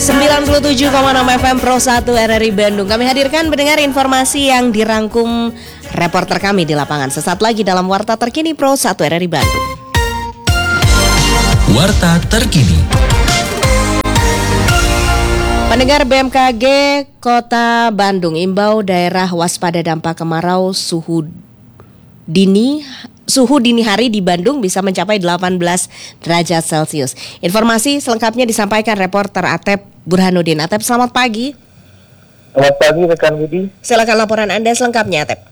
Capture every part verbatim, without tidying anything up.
sembilan puluh tujuh koma enam F M Pro satu R R I Bandung. Kami hadirkan mendengar informasi yang dirangkum reporter kami di lapangan. Sesaat lagi dalam Warta Terkini Pro satu R R I Bandung. Warta Terkini. Pendengar B M K G Kota Bandung imbau daerah waspada dampak kemarau suhu dini Suhu dini hari di Bandung bisa mencapai delapan belas derajat Celcius. Informasi selengkapnya disampaikan reporter Atep Burhanuddin. Atep, selamat pagi. Selamat pagi rekan Budi. Silakan laporan Anda selengkapnya, Atep.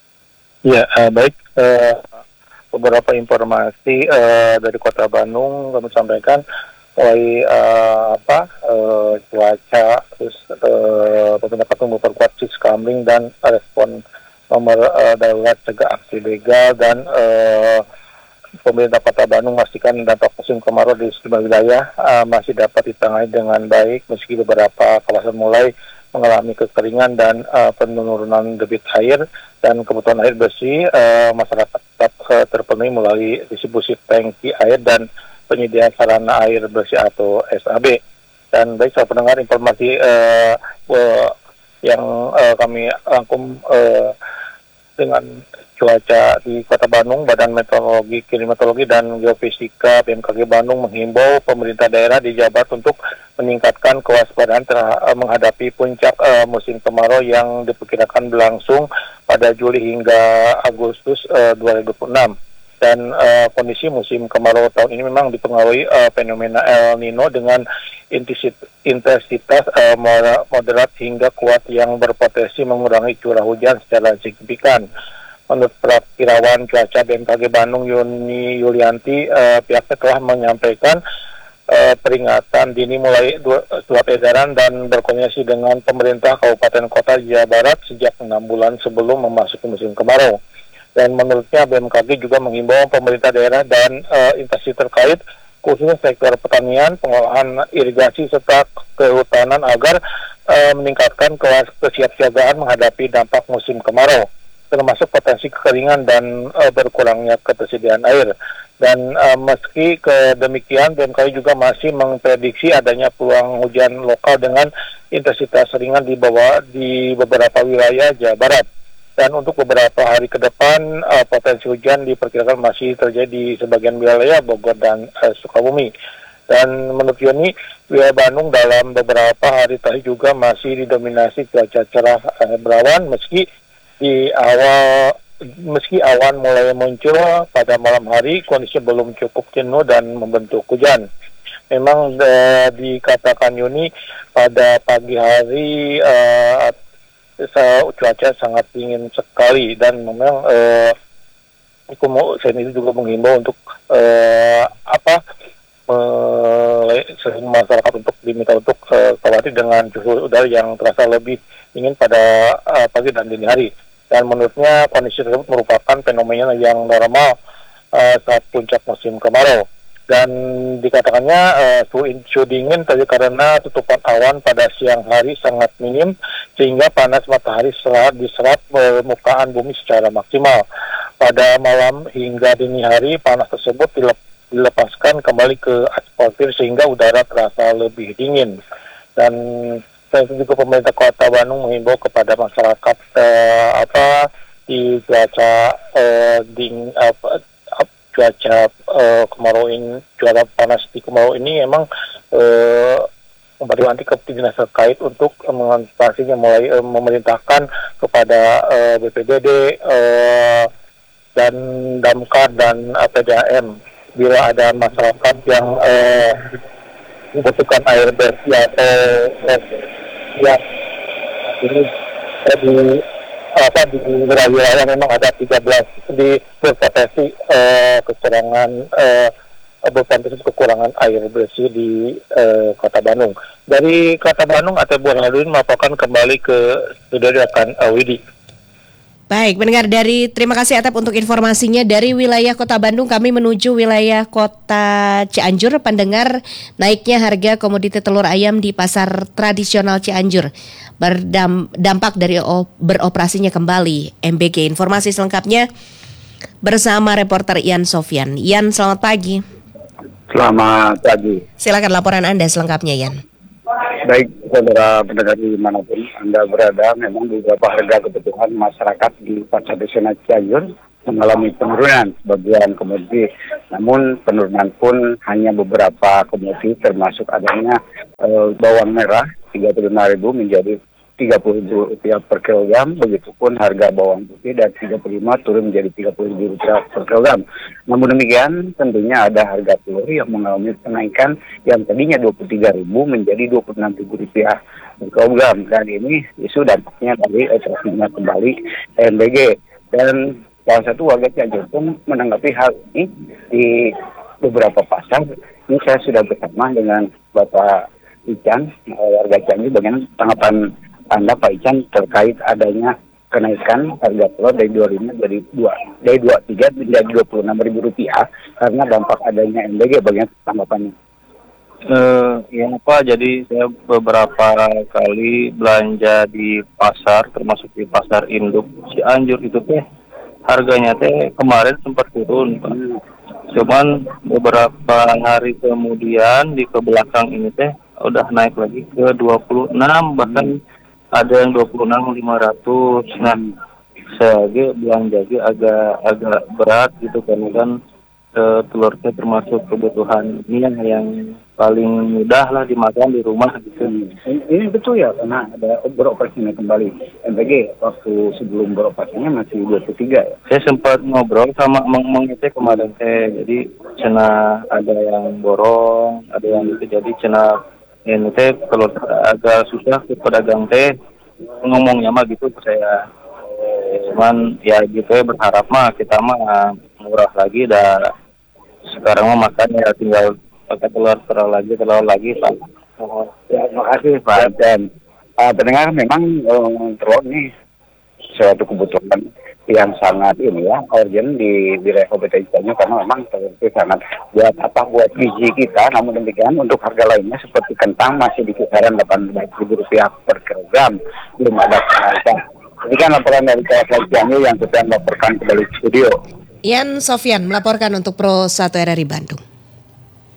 Ya, uh, baik. Uh, beberapa informasi uh, dari Kota Bandung kami sampaikan mulai uh, apa uh, cuaca, terus uh, pemerintah memperkuat siskamling dan respon nomor uh, darurat cegah aksi begal dan uh, pemerintah Kota Bandung memastikan dampak musim kemarau di sejumlah wilayah uh, masih dapat ditangani dengan baik meski beberapa kawasan mulai mengalami kekeringan dan uh, penurunan debit air dan kebutuhan air bersih uh, masyarakat tetap uh, terpenuhi melalui distribusi tangki air dan penyediaan sarana air bersih atau S A B. Dan baik saya pendengar informasi uh, uh, yang uh, kami rangkum uh, dengan cuaca di Kota Bandung, Badan Meteorologi, Klimatologi dan Geofisika B M K G Bandung menghimbau pemerintah daerah di Jawa Barat untuk meningkatkan kewaspadaan terhadap uh, menghadapi puncak uh, musim kemarau yang diperkirakan berlangsung pada Juli hingga Agustus uh, dua ribu dua puluh enam. Dan uh, kondisi musim kemarau tahun ini memang dipengaruhi uh, fenomena El Nino dengan intensitas uh, moderat hingga kuat yang berpotensi mengurangi curah hujan secara signifikan. Menurut perakirawan cuaca B M K G Bandung Yuni Yulianti, uh, pihaknya telah menyampaikan uh, peringatan dini mulai dua, surat edaran dan berkoordinasi dengan pemerintah kabupaten kota Jawa Barat sejak enam bulan sebelum memasuki musim kemarau. Dan menurutnya B M K G juga menghimbau pemerintah daerah dan uh, instansi terkait khususnya sektor pertanian, pengolahan irigasi serta kehutanan agar uh, meningkatkan kesiapsiagaan menghadapi dampak musim kemarau, termasuk potensi kekeringan dan uh, berkurangnya ketersediaan air. Dan uh, meski kedemikian, B M K G juga masih memprediksi adanya peluang hujan lokal dengan intensitas ringan di bawah di beberapa wilayah Jawa Barat. Dan untuk beberapa hari ke depan, uh, potensi hujan diperkirakan masih terjadi di sebagian wilayah Bogor dan uh, Sukabumi. Dan menurut Yoni, wilayah Bandung dalam beberapa hari tadi juga masih didominasi cuaca cerah uh, berawan, meski di awal meski awan mulai muncul pada malam hari, kondisi belum cukup jenuh dan membentuk hujan. Memang uh, dikatakan Yoni pada pagi hari uh, cuaca sangat dingin sekali dan memang eh, saya itu juga menghimbau untuk eh, apa eh, masyarakat untuk diminta untuk eh, khawatir dengan suhu udara yang terasa lebih dingin pada eh, pagi dan dini hari. Dan menurutnya kondisi tersebut merupakan fenomena yang normal eh, saat puncak musim kemarau. Dan dikatakannya uh, suhu dingin tadi karena tutupan awan pada siang hari sangat minim sehingga panas matahari serat diserap permukaan bumi secara maksimal. Pada malam hingga dini hari panas tersebut dilepaskan kembali ke atmosfer sehingga udara terasa lebih dingin. Dan selain itu juga pemerintah Kota Bandung menghimbau kepada masyarakat uh, apa di cuaca uh, ding apa cuaca uh, kemarau ini, cuaca panas di kemarau ini emang uh, memperwanti ke dinas terkait untuk uh, mengantisipasinya mulai uh, memerintahkan kepada uh, B P D D uh, dan Damkar dan uh, P D A M bila ada masyarakat yang uh, membutuhkan air bersih atau uh, ya ini uh, di apa di wilayah memang ada tiga belas di berpotensi uh, kekurangan uh, berpotensi kekurangan air bersih di uh, Kota Bandung. Dari Kota Bandung, Atep Burhanuddin melaporkan kembali ke studio rekan uh, Widi. Baik, pendengar dari terima kasih Atep untuk informasinya dari wilayah Kota Bandung. Kami menuju wilayah Kota Cianjur. Pendengar, naiknya harga komoditi telur ayam di pasar tradisional Cianjur berdampak dari beroperasinya kembali M B G. Informasi selengkapnya bersama reporter Ian Sofyan. Ian, selamat pagi. Selamat pagi. Silakan laporan Anda selengkapnya, Ian. Baik, saudara pendengar dimanapun Anda berada, memang beberapa harga kebutuhan masyarakat di Pasar Tradisional Cianjur mengalami penurunan sebagian komoditi. Namun penurunan pun hanya beberapa komoditi, termasuk adanya e, bawang merah tiga puluh lima ribu menjadi tiga puluh ribu rupiah per kilogram. Begitupun harga bawang putih dari tiga puluh lima turun menjadi tiga puluh ribu rupiah per kilogram. Namun demikian tentunya ada harga telur yang mengalami kenaikan yang tadinya dua puluh tiga ribu menjadi dua puluh enam ribu rupiah per kilogram. Dan ini isu dampaknya dari operasinya kembali N B G. Dan salah satu warga Cianjur pun menanggapi hal ini di beberapa pasar. Ini saya sudah bersama dengan Bapak Ican, warga Cianjur. Bagaimana tanggapan Anda Pak Ican terkait adanya kenaikan harga telur dari dua puluh lima dari dua dari dua puluh tiga menjadi dua puluh enam ribu rupiah karena dampak adanya N B G? Bagaimana tanggapannya? Uh, ya Pak, jadi saya beberapa kali belanja di pasar, termasuk di pasar induk Cianjur itu teh harganya teh kemarin sempat turun, Pak. Cuman beberapa hari kemudian di ke belakang ini teh udah naik lagi ke dua puluh enam, bahkan ada yang dua puluh enam lima ratus. Nah, saya lagi belanja lagi agak agak berat gitu karena kan eh, telurnya termasuk kebutuhan ini yang yang paling mudah lah dimakan di rumah gitu. Hmm. Ini, ini betul ya, karena ada beroperasinya kembali M P G waktu sebelum beroperasinya masih dua puluh tiga ya? Saya sempat ngobrol sama Mang-Mang itu kemarin teh, jadi cina ada yang borong, ada yang itu, jadi cina ini teh kalau agak susah ke pedagang teh ngomongnya mah gitu ke saya. Cuman ya gitu ya, berharap mah kita mah murah lagi, dah sekarang mah makan ya tinggal pakai telur telur lagi telur lagi Pak. Oh, ya, terima kasih Pak. Dan uh, pendengar memang um, telur ini suatu kebutuhan yang sangat ini ya urgent di wilayah Kabupaten Cianjur karena memang telur itu sangat buat apa buat gizi kita. Namun demikian untuk harga lainnya seperti kentang masih di kisaran delapan belas ribu rupiah per kilogram, belum ada kenaikan. Demikian laporan dari kawasan Cianjur yang kita melaporkan kembali ke studio. Yan Sofyan melaporkan untuk Pro satu R R I Bandung.